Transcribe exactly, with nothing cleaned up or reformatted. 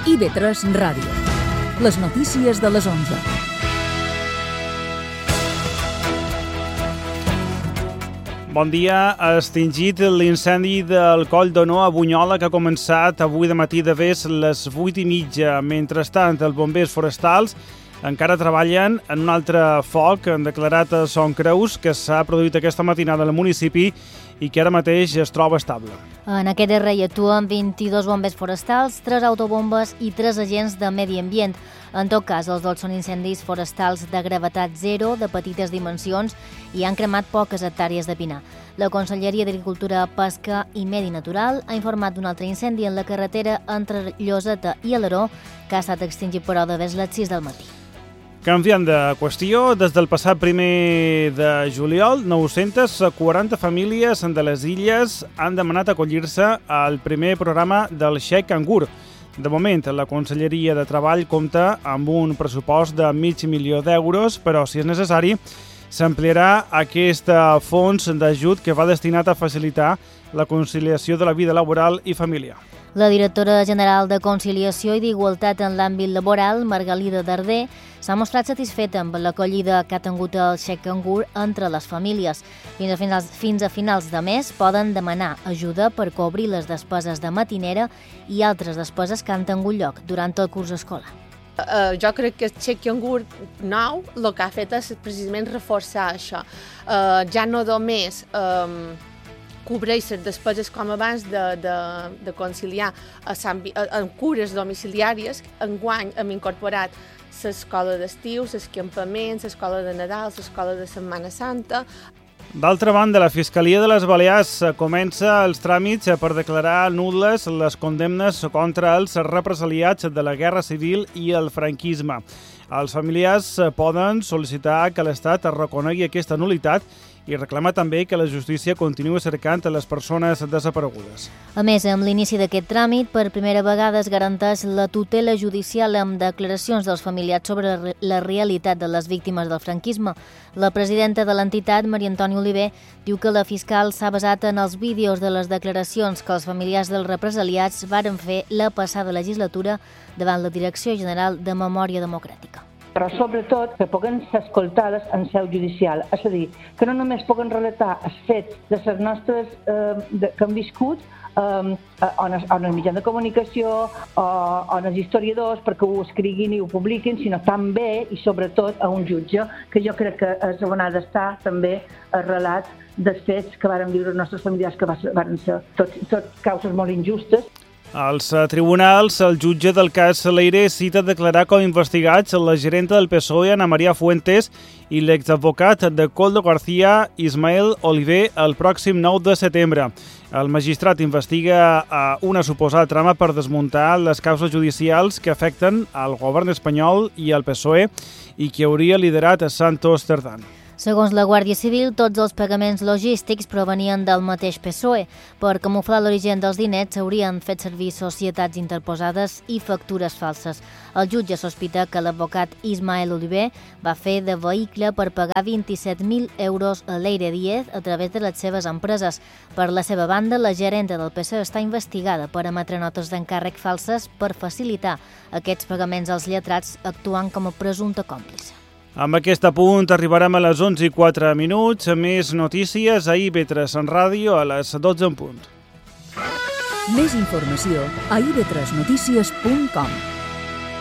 I B tres Ràdio. Les notícies de les onze. Bon dia. Ha extingit l'incendi del Coll d'Onor a Bunyola, que ha començat avui de matí de ves les vuit i mitja. Mentrestant, els bombers forestals encara treballen en un altre foc declarat a Son Creus, que s'ha produït aquesta matinada al municipi i que ara mateix es troba estable. En aquest darrer hi actuen vint-i-dos bombers forestals, tres autobombes i tres agents de medi ambient. En tot cas, els dos són incendis forestals de gravetat zero, de petites dimensions, i han cremat poques hectàrees de pinar. La Conselleria d'Agricultura, Pesca i Medi Natural ha informat d'un altre incendi en la carretera entre Lloseta i Alaró, que ha estat extingit per hora de les sis del matí. Canviant de qüestió, des del passat primer de juliol, nou-centes quaranta famílies de les illes han demanat acollir-se al primer programa del Xec Cangur. De moment, la Conselleria de Treball compta amb un pressupost de mig milió d'euros, però, si és necessari, s'ampliarà aquest fons d'ajut que va destinat a facilitar la conciliació de la vida laboral i familiar. La directora general de Conciliació i d'Igualtat en l'àmbit laboral, Margalida Darder, s'ha mostrat satisfeta amb l'acollida que ha tingut el Xec Cangur entre les famílies. Fins a finals, fins a finals de mes poden demanar ajuda per cobrir les despeses de matinera i altres despeses que han tingut lloc durant el curs escolar. Uh, jo crec que el Xec Cangur nou el que ha fet és precisament reforçar això. Uh, ja no només um, cobreix les despeses com abans de, de, de conciliar en cures domiciliàries. Enguany hem incorporat l'escola d'estiu, els campaments, l'escola de Nadal, l'escola de Setmana Santa. D'altra banda, la Fiscalia de les Balears comença els tràmits per declarar nul·les les condemnes contra els represaliats de la Guerra Civil i el franquisme. Els familiars poden sol·licitar que l'Estat reconegui aquesta nul·litat i reclama també que la justícia continuï cercant les persones desaparegudes. A més, amb l'inici d'aquest tràmit, per primera vegada es garanteix la tutela judicial amb declaracions dels familiars sobre la realitat de les víctimes del franquisme. La presidenta de l'entitat, Maria Antònia Oliver, diu que la fiscal s'ha basat en els vídeos de les declaracions que els familiars dels represaliats varen fer la passada legislatura davant la Direcció General de Memòria Democràtica. Però sobretot que puguen ser escoltades en seu judicial, és a dir, que no només puguen relatar els fets de les nostres eh, de, que han viscut eh, on, es, on els mitjans de comunicació o on els historiadors perquè ho escriguin i ho publiquin, sinó també i sobretot a un jutge, que jo crec que és on ha d'estar també el relat dels fets que varen viure els nostres familiars, que varen ser tot, tot causes molt injustes. Als tribunals, el jutge del cas Leire cita declarar com investigats la gerenta del P S O E, Ana María Fuentes, i l'exadvocat de Coldo García, Ismael Oliver, el pròxim nou de setembre. El magistrat investiga una suposada trama per desmuntar les causes judicials que afecten al govern espanyol i al P S O E i que hauria liderat a Santos Cerdán. Segons la Guàrdia Civil, tots els pagaments logístics provenien del mateix P S O E. Per camuflar l'origen dels diners s'haurien fet servir societats interposades i factures falses. El jutge sospita que l'advocat Ismael Oliver va fer de vehicle per pagar vint-i-set mil euros a Leire Díez a través de les seves empreses. Per la seva banda, la gerenta del P S O E està investigada per emetre notes d'encàrrec falses per facilitar aquests pagaments als lletrats, actuant com a presumpte còmplice. Amb aquest apunt arribarem a les onze i quatre minuts. Més notícies a I B tres en ràdio a les dotze en punt. Més informació a i b tres notícies punt com.